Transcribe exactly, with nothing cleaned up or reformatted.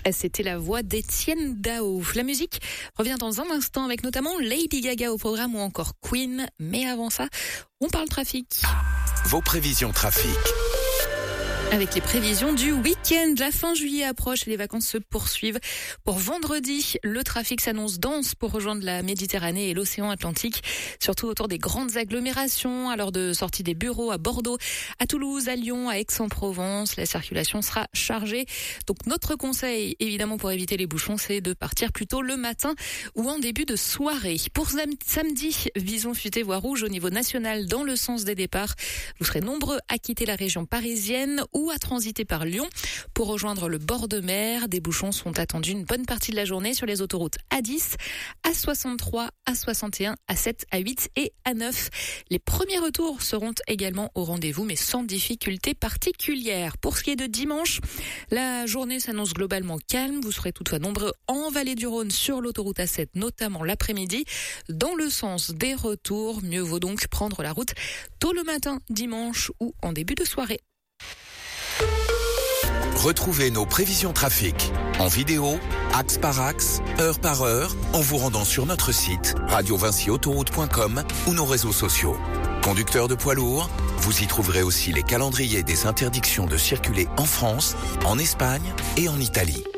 C'était la voix d'Étienne Dao. La musique revient dans un instant avec notamment Lady Gaga au programme ou encore Queen. Mais avant ça, on parle trafic. Vos prévisions trafic. Avec les prévisions du week-end, la fin juillet approche et les vacances se poursuivent. Pour vendredi, le trafic s'annonce dense pour rejoindre la Méditerranée et l'océan Atlantique, surtout autour des grandes agglomérations, à l'heure de sortie des bureaux à Bordeaux, à Toulouse, à Lyon, à Aix-en-Provence. La circulation sera chargée. Donc notre conseil, évidemment pour éviter les bouchons, c'est de partir plutôt le matin ou en début de soirée. Pour samedi, vision futée voie rouge au niveau national dans le sens des départs. Vous serez nombreux à quitter la région parisienne ou à transiter par Lyon pour rejoindre le bord de mer. Des bouchons sont attendus une bonne partie de la journée sur les autoroutes A dix, A soixante-trois, A soixante et un, A sept, A huit et A neuf. Les premiers retours seront également au rendez-vous, mais sans difficulté particulière. Pour ce qui est de dimanche, la journée s'annonce globalement calme. Vous serez toutefois nombreux en vallée du Rhône sur l'autoroute A sept, notamment l'après-midi. Dans le sens des retours, mieux vaut donc prendre la route tôt le matin, dimanche ou en début de soirée. Retrouvez nos prévisions trafic en vidéo, axe par axe, heure par heure, en vous rendant sur notre site radio vinci autoroute point com ou nos réseaux sociaux. Conducteurs de poids lourds, vous y trouverez aussi les calendriers des interdictions de circuler en France, en Espagne et en Italie.